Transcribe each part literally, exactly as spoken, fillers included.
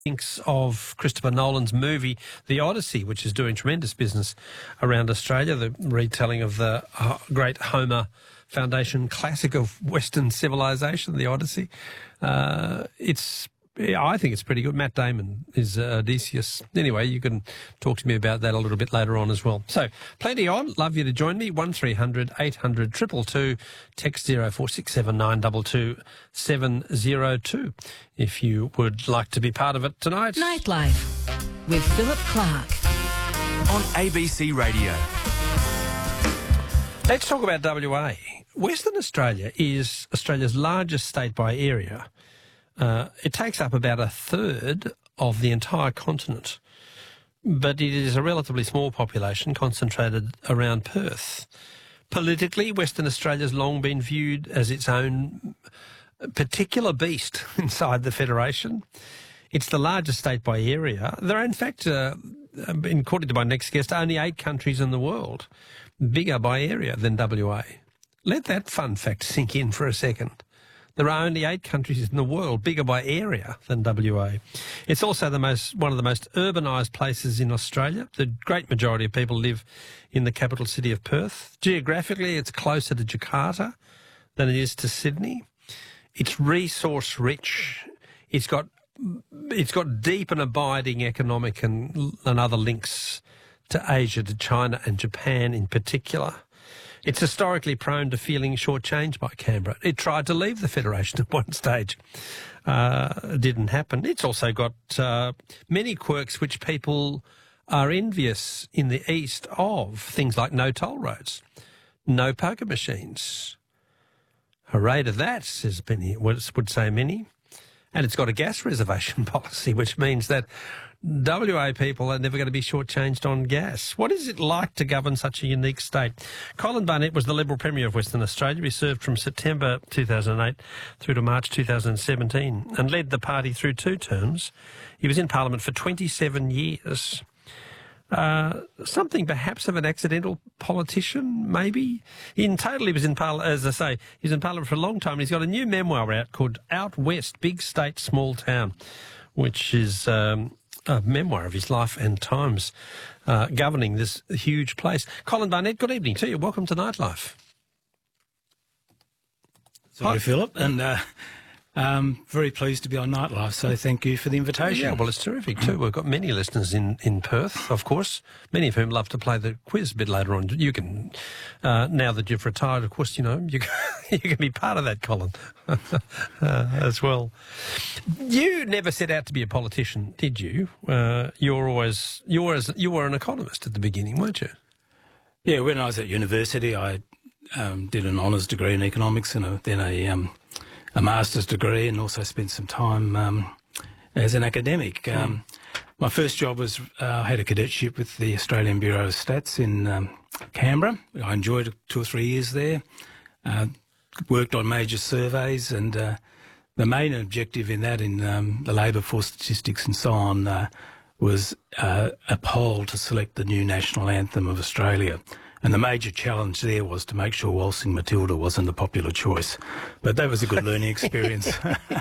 thinks of Christopher Nolan's movie, The Odyssey, which is doing tremendous business around Australia, the retelling of the uh, great Homer Foundation classic of Western civilization, The Odyssey. Uh, it's, yeah, I think it's pretty good. Matt Damon is uh, Odysseus. Anyway, you can talk to me about that a little bit later on as well. So, plenty on. Love you to join me. one three hundred eight hundred two two two. Text zero four six seven nine two two seven zero two if you would like to be part of it tonight. Nightlife with Philip Clark on A B C Radio. Let's talk about W A. Western Australia is Australia's largest state by area. Uh, it takes up about a third of the entire continent, but it is a relatively small population concentrated around Perth. Politically, Western Australia's long been viewed as its own particular beast inside the Federation. It's the largest state by area. There are, in fact, uh, according to my next guest, only eight countries in the world bigger by area than W A. Let that fun fact sink in for a second. There are only eight countries in the world bigger by area than W A. It's also the most one of the most urbanised places in Australia. The great majority of people live in the capital city of Perth. Geographically, it's closer to Jakarta than it is to Sydney. It's resource rich. It's got it's got deep and abiding economic and, and other links to Asia, to China and Japan in particular. It's historically prone to feeling shortchanged by Canberra. It tried to leave the Federation at one stage. Uh, it didn't happen. It's also got uh, many quirks which people are envious in the East of, things like no toll roads, no poker machines. Hooray to that, says many, would say many. And it's got a gas reservation policy, which means that W A people are never going to be shortchanged on gas. What is it like to govern such a unique state? Colin Barnett was the Liberal Premier of Western Australia. He served from September two thousand eight through to March two thousand seventeen and led the party through two terms. He was in Parliament for twenty-seven years. Uh, something perhaps of an accidental politician, maybe. In total, he was in Parliament, as I say, he was in Parliament for a long time. He's got a new memoir out called Out West, Big State, Small Town, which is Um, a memoir of his life and times uh, governing this huge place. Colin Barnett, good evening to you. Welcome to Nightlife. Sorry, Hi. Philip, and uh, um, very pleased to be on Nightlife, so thank you for the invitation. Yeah, well, it's terrific too. We've got many listeners in, in Perth, of course, many of whom love to play the quiz a bit later on. You can, uh, now that you've retired, of course, you know, you can, you can be part of that, Colin, uh, as well. You never set out to be a politician, did you? Uh, you're always, you were, you were an economist at the beginning, weren't you? Yeah, when I was at university, I um, did an honours degree in economics and a, then a, um, a master's degree, and also spent some time um, as an academic. Mm. Um, my first job was uh, I had a cadetship with the Australian Bureau of Stats in um, Canberra. I enjoyed two or three years there. Uh, worked on major surveys, and uh, the main objective in that, in um, the labour force statistics and so on, uh, was uh, a poll to select the new national anthem of Australia. And the major challenge there was to make sure Waltzing Matilda wasn't the popular choice. But that was a good learning experience.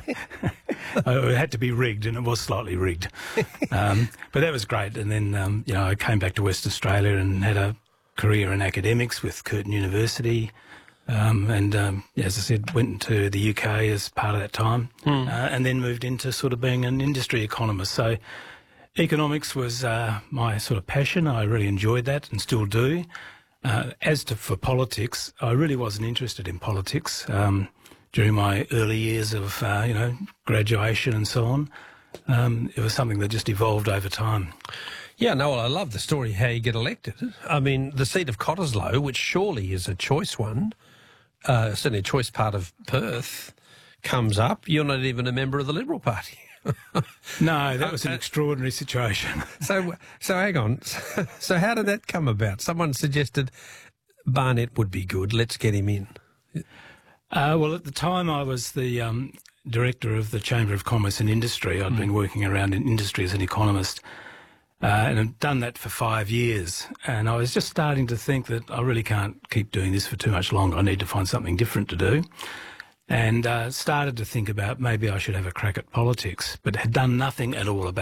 It had to be rigged, and it was slightly rigged. Um, but that was great. And then, um, you know, I came back to West Australia and had a career in academics with Curtin University. Um, and, um, as I said, went to the U K as part of that time, mm. uh, and then moved into sort of being an industry economist. So economics was uh, my sort of passion. I really enjoyed that and still do. Uh, as to for politics, I really wasn't interested in politics um, during my early years of, uh, you know, graduation and so on. Um, it was something that just evolved over time. Yeah, no, well, I love the story how you get elected. I mean, the seat of Cottesloe, which surely is a choice one, uh, certainly a choice part of Perth, comes up. You're not even a member of the Liberal Party. No, that was an extraordinary situation. So, so hang on. So how did that come about? Someone suggested Barnett would be good. Let's get him in. Uh, well, at the time I was the um, director of the Chamber of Commerce and Industry. I'd mm. been working around in industry as an economist, uh, and I'd done that for five years. And I was just starting to think that I really can't keep doing this for too much longer. I need to find something different to do. and uh, started to think about maybe I should have a crack at politics, but had done nothing at all about